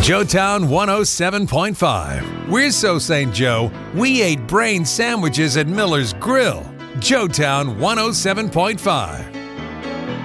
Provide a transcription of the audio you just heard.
Joetown 107.5. We're so St. Joe, we ate brain sandwiches at Miller's Grill. Joetown 107.5.